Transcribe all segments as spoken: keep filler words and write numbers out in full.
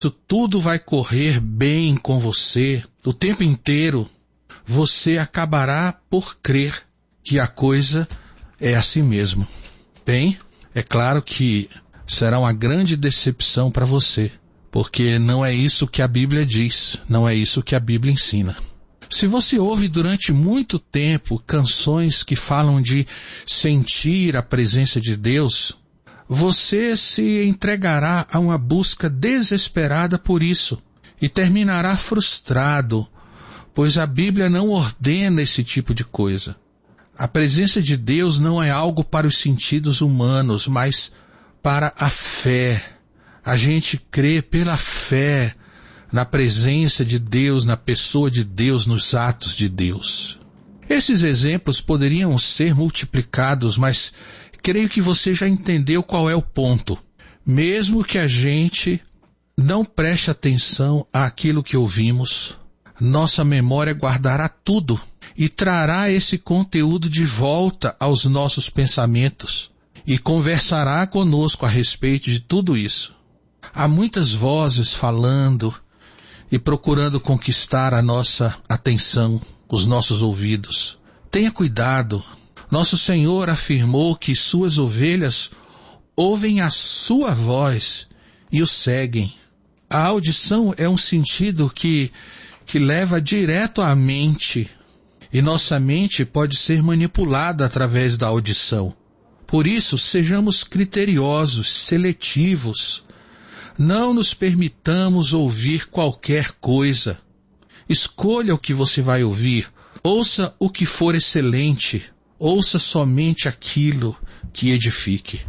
tudo vai correr bem com você o tempo inteiro, você acabará por crer que a coisa é assim mesmo. Bem, é claro que será uma grande decepção para você, porque não é isso que a Bíblia diz, não é isso que a Bíblia ensina. Se você ouve durante muito tempo canções que falam de sentir a presença de Deus, você se entregará a uma busca desesperada por isso e terminará frustrado, pois a Bíblia não ordena esse tipo de coisa. A presença de Deus não é algo para os sentidos humanos, mas para a fé. A gente crê pela fé na presença de Deus, na pessoa de Deus, nos atos de Deus. Esses exemplos poderiam ser multiplicados, mas creio que você já entendeu qual é o ponto. Mesmo que a gente não preste atenção àquilo que ouvimos, nossa memória guardará tudo e trará esse conteúdo de volta aos nossos pensamentos e conversará conosco a respeito de tudo isso. Há muitas vozes falando e procurando conquistar a nossa atenção, os nossos ouvidos. Tenha cuidado. Nosso Senhor afirmou que suas ovelhas ouvem a sua voz e o seguem. A audição é um sentido que, que leva direto à mente, e nossa mente pode ser manipulada através da audição. Por isso, sejamos criteriosos, seletivos. Não nos permitamos ouvir qualquer coisa. Escolha o que você vai ouvir. Ouça o que for excelente. Ouça somente aquilo que edifique.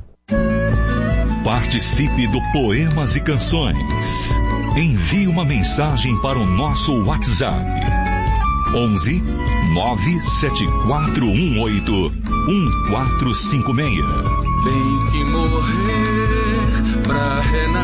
Participe do Poemas e Canções. Envie uma mensagem para o nosso WhatsApp. onze nove sete quatro um oito um quatro cinco seis. Tem que morrer pra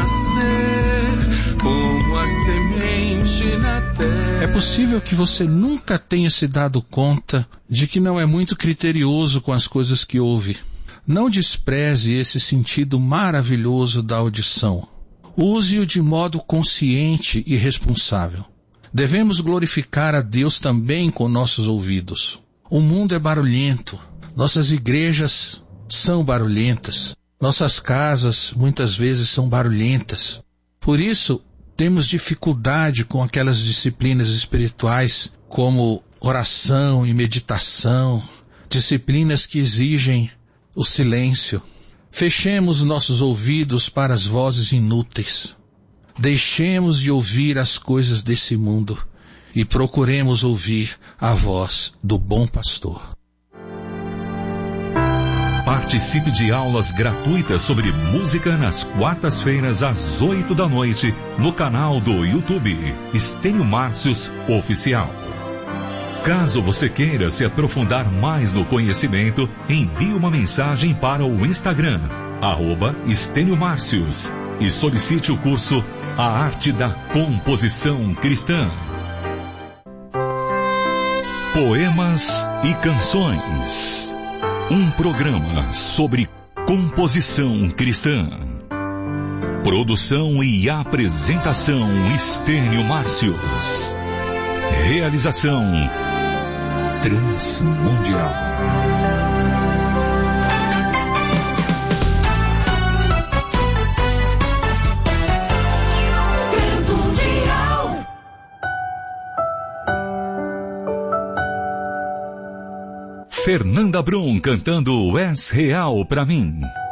renascer como a semente na terra. É possível que você nunca tenha se dado conta de que não é muito criterioso com as coisas que ouve. Não despreze esse sentido maravilhoso da audição. Use-o de modo consciente e responsável. Devemos glorificar a Deus também com nossos ouvidos. O mundo é barulhento. Nossas igrejas são barulhentas. Nossas casas muitas vezes são barulhentas. Por isso, temos dificuldade com aquelas disciplinas espirituais como oração e meditação, disciplinas que exigem o silêncio. Fechemos nossos ouvidos para as vozes inúteis. Deixemos de ouvir as coisas desse mundo e procuremos ouvir a voz do bom pastor. Participe de aulas gratuitas sobre música nas quartas-feiras às oito da noite no canal do YouTube Estênio Márcios Oficial. Caso você queira se aprofundar mais no conhecimento, envie uma mensagem para o Instagram, arroba Estênio Márcios, e solicite o curso A Arte da Composição Cristã. Poemas e Canções. Um programa sobre composição cristã. Produção e apresentação Estênio Márcios. Realização Transmundial. Transmundial. Fernanda Brum cantando És Real Pra Mim.